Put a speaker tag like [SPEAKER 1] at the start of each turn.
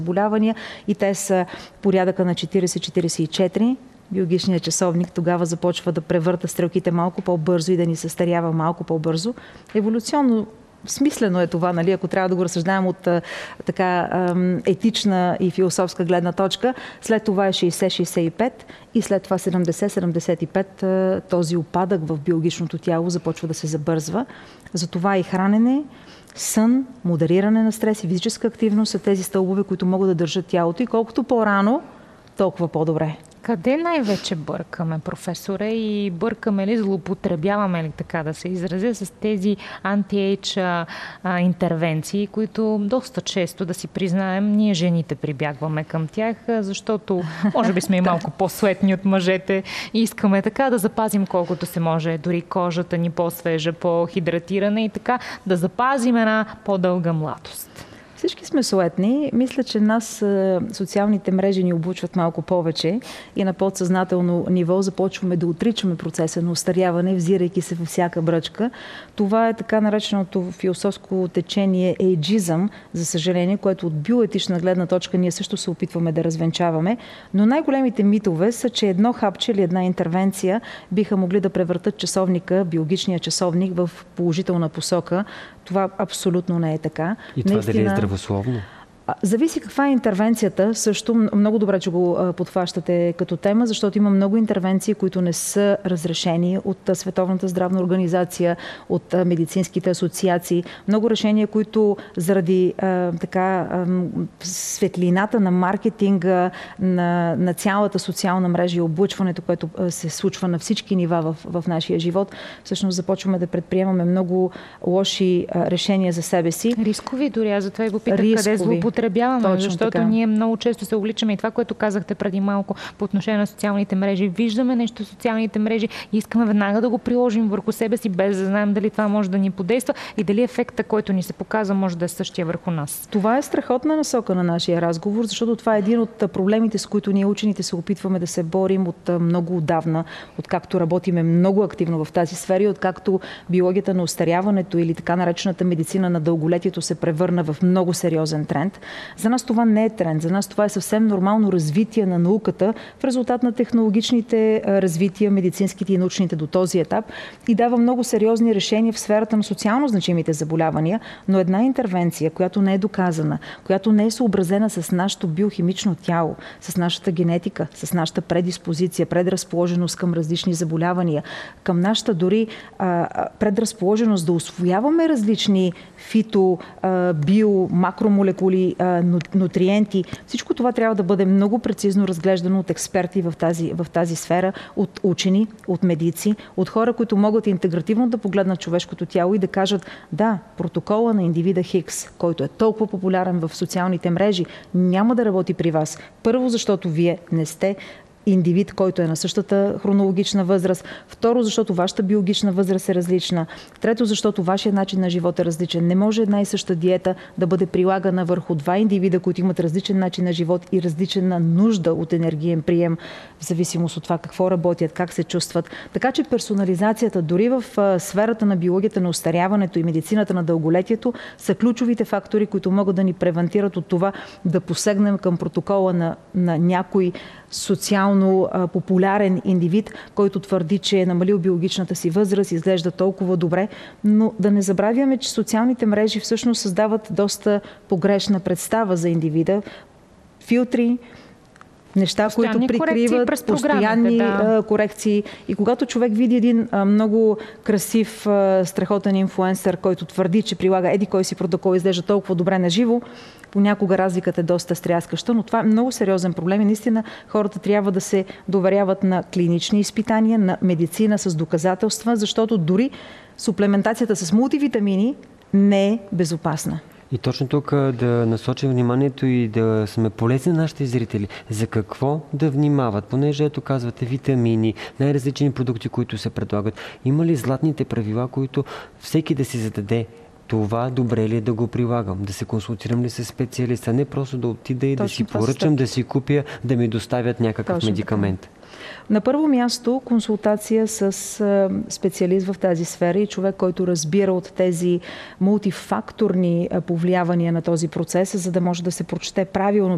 [SPEAKER 1] заболявания и те са порядъка на 40-44. Биологичният часовник тогава започва да превърта стрелките малко по-бързо и да ни състарява малко по-бързо. Еволюционно смислено е това, нали, ако трябва да го разсъждаем от така етична и философска гледна точка. След това е 60-65 и след това 70-75 този упадък в биологичното тяло започва да се забързва. Затова и хранене, сън, модериране на стрес и физическа активност са тези стълбове, които могат да държат тялото и колкото по-рано, толкова по-добре.
[SPEAKER 2] Къде най-вече бъркаме, професоре, и бъркаме ли, злоупотребяваме ли, така да се изразя, с тези анти-ейдж интервенции, които доста често, да си признаем, ние жените прибягваме към тях, защото може би сме и малко по-суетни от мъжете и искаме така да запазим колкото се може, дори кожата ни по-свежа, по-хидратирана и така да запазим една по-дълга младост.
[SPEAKER 1] Всички сме суетни. Мисля, че нас социалните мрежи ни обучват малко повече и на подсъзнателно ниво започваме да отричаме процеса на остаряване, взирайки се във всяка бръчка. Това е така нареченото философско течение ейджизъм, за съжаление, което от биоетична гледна точка ние също се опитваме да развенчаваме. Но най-големите митове са, че едно хапче или една интервенция биха могли да превъртат часовника, биологичния часовник, в положителна посока. Това абсолютно не е така.
[SPEAKER 3] И това дали е здравословно?
[SPEAKER 1] Зависи каква е интервенцията. Също много добре, че го подхващате като тема, защото има много интервенции, които не са разрешени от Световната здравна организация, от медицинските асоциации. Много решения, които заради светлината на маркетинга, на цялата социална мрежа и облъчването, което се случва на всички нива в нашия живот, всъщност започваме да предприемаме много лоши решения за себе си.
[SPEAKER 2] Рискови дори, аз затова и го питах, къде злоупотребяваме, защото така. Ние много често се увличаме и това, което казахте преди малко по отношение на социалните мрежи. Виждаме нещо в социалните мрежи и искаме веднага да го приложим върху себе си, без да знаем дали това може да ни подейства и дали ефекта, който ни се показва, може да е същия върху нас.
[SPEAKER 1] Това е страхотна насока на нашия разговор, защото това е един от проблемите, с които ние учените се опитваме да се борим от много отдавна, откакто работиме много активно в тази сфера и откакто биологията на остаряването или така наречената медицина на дълголетието се превърна в много сериозен тренд. За нас това не е тренд. За нас това е съвсем нормално развитие на науката в резултат на технологичните развития, медицинските и научните до този етап и дава много сериозни решения в сферата на социално значимите заболявания, но една интервенция, която не е доказана, която не е съобразена с нашето биохимично тяло, с нашата генетика, с нашата предиспозиция, предразположеност към различни заболявания, към нашата дори предразположеност да усвояваме различни био, макромолекули, нутриенти. Всичко това трябва да бъде много прецизно разглеждано от експерти в тази сфера, от учени, от медици, от хора, които могат интегративно да погледнат човешкото тяло и да кажат: да, протокола на индивида Хикс, който е толкова популярен в социалните мрежи, няма да работи при вас. Първо, защото вие не сте индивид, който е на същата хронологична възраст. Второ, защото вашата биологична възраст е различна. Трето, защото вашия начин на живот е различен. Не може една и съща диета да бъде прилагана върху два индивида, които имат различен начин на живот и различна нужда от енергиен прием, в зависимост от това какво работят, как се чувстват. Така че персонализацията дори в сферата на биологията на остаряването и медицината на дълголетието са ключовите фактори, които могат да ни превентират от това да посегнем към протокола на някой социално популярен индивид, който твърди, че е намалил биологичната си възраст, изглежда толкова добре, но да не забравяме, че социалните мрежи всъщност създават доста погрешна представа за индивида. Филтри, неща, които прикриват, постоянни корекции. И когато човек види един много красив, страхотен инфлуенсър, който твърди, че прилага еди кой си протокол, изглежда толкова добре на живо, понякога разликата е доста стряскаща, но това е много сериозен проблем и наистина хората трябва да се доверяват на клинични изпитания, на медицина с доказателства, защото дори суплементацията с мултивитамини не е безопасна.
[SPEAKER 3] И точно тук да насочим вниманието и да сме полезни на нашите зрители. За какво да внимават? Понеже ето казвате витамини, най-различни продукти, които се предлагат. Има ли златните правила, които всеки да си зададе? Това добре ли е да го прилагам? Да се консултирам ли с специалиста? Не просто да отида и да си поръчам, да си купя, да ми доставят някакъв медикамент.
[SPEAKER 1] На първо място консултация с специалист в тази сфера и човек, който разбира от тези мултифакторни повлиявания на този процес, за да може да се прочете правилно